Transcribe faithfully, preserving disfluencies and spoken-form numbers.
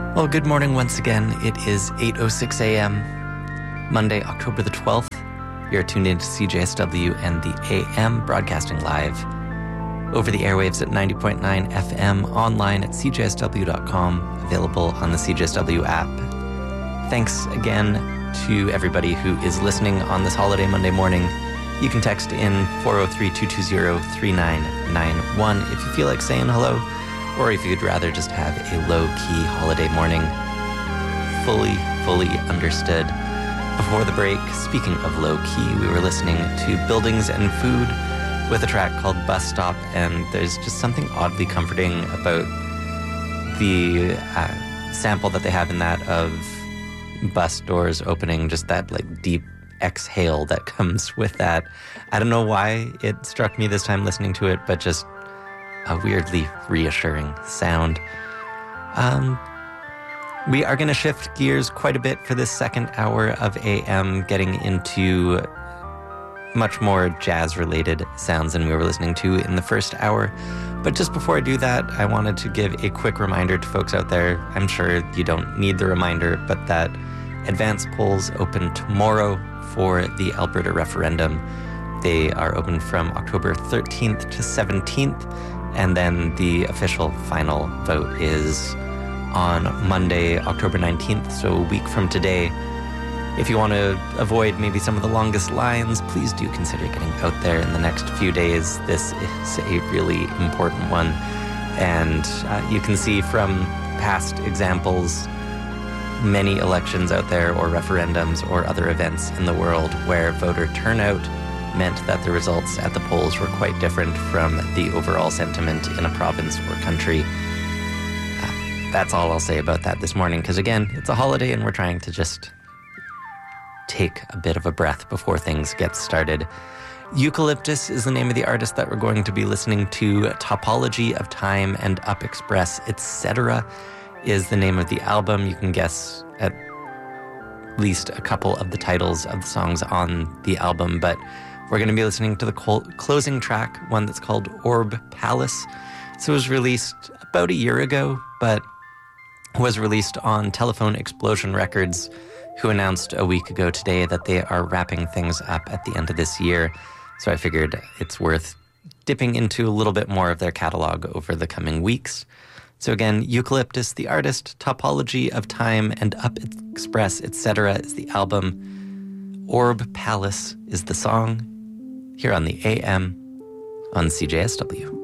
Well, good morning once again. It is eight oh six a.m., Monday, October the twelfth. You're tuned in to C J S W and the A M, broadcasting live over the airwaves at ninety point nine F M, online at C J S W dot com, available on the C J S W app. Thanks again to everybody who is listening on this holiday Monday morning. You can text in four oh three, two two zero, three nine nine one if you feel like saying hello, or if you'd rather just have a low-key holiday morning. Fully, fully understood. Before the break, speaking of low-key, we were listening to Buildings and Food with a track called Bus Stop, and there's just something oddly comforting about the uh, sample that they have in that of bus doors opening, just that like deep exhale that comes with that. I don't know why it struck me this time listening to it, but just a weirdly reassuring sound. Um, we are going to shift gears quite a bit for this second hour of A M, getting into much more jazz-related sounds than we were listening to in the first hour. But just before I do that, I wanted to give a quick reminder to folks out there. I'm sure you don't need the reminder, but that advance polls open tomorrow for the Alberta referendum. They are open from October thirteenth to seventeenth, and then the official final vote is on Monday, October nineteenth, so a week from today. If you want to avoid maybe some of the longest lines, please do consider getting out there in the next few days. This is a really important one, and uh, you can see from past examples many elections out there, or referendums, or other events in the world where voter turnout meant that the results at the polls were quite different from the overall sentiment in a province or country. Uh, that's all I'll say about that this morning, because again, it's a holiday and we're trying to just take a bit of a breath before things get started. Eucalyptus is the name of the artist that we're going to be listening to. Topology of Time and Up Express, et cetera is the name of the album. You can guess at least a couple of the titles of the songs on the album, but we're going to be listening to the col- closing track, one that's called Orb Palace. So it was released about a year ago, but was released on Telephone Explosion Records, who announced a week ago today that they are wrapping things up at the end of this year. So I figured it's worth dipping into a little bit more of their catalog over the coming weeks. So again, Eucalyptus, the artist, Topology of Time and Up Express, et cetera is the album. Orb Palace is the song, here on the A M on C J S W.